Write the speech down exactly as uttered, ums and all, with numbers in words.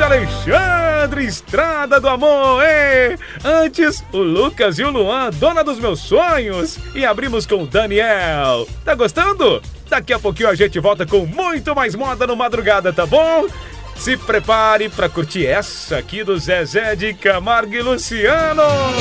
de Alexandre, Estrada do Amor, hein? Antes, o Lucas e o Luan, Dona dos Meus Sonhos. E abrimos com o Daniel. Tá gostando? Daqui a pouquinho a gente volta com muito mais moda no Madrugada, tá bom? Se prepare pra curtir essa aqui do Zezé de Camargo e Luciano.